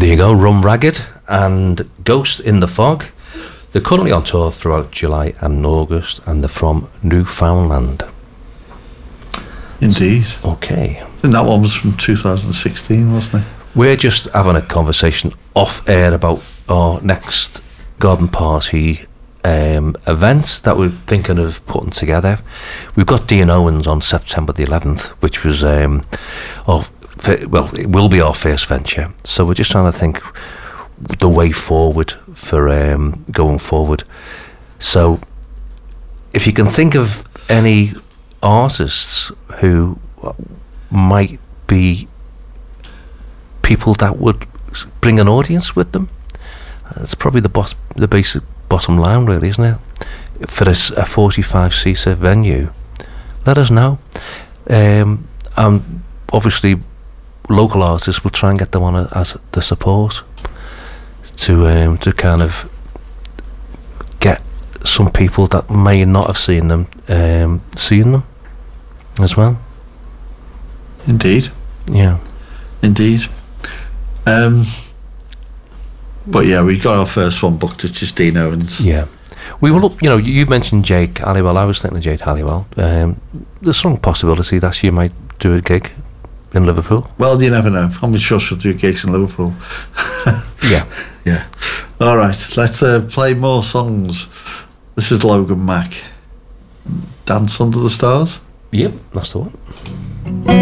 There you go, Run Ragged and Ghost in the Fog. They're currently on tour throughout July and August, and they're from Newfoundland. Indeed. Okay. I think that one was from 2016, wasn't it? We're just having a conversation off air about our next garden party events that we're thinking of putting together. We've got Dean Owens on September the 11th, which was it will be our first venture. So we're just trying to think the way forward for going forward. So if you can think of any artists who might be people that would bring an audience with them, it's probably the basic bottom line, really, isn't it? For a 45-seater venue, let us know. And obviously local artists will try and get them on as the support to kind of get some people that may not have seen them seeing them as well. Indeed. Yeah. Indeed. But yeah, we got our first one booked, which is Dean Owens. Yeah. We will, you mentioned Jake Halliwell. I was thinking of Jake Halliwell. There's some possibility that she might do a gig in Liverpool. Well, you never know. I'm sure she'll do gigs in Liverpool. Yeah. Yeah. All right, let's play more songs. This is Logan Mack. Dance Under the Stars? Yep, that's the one.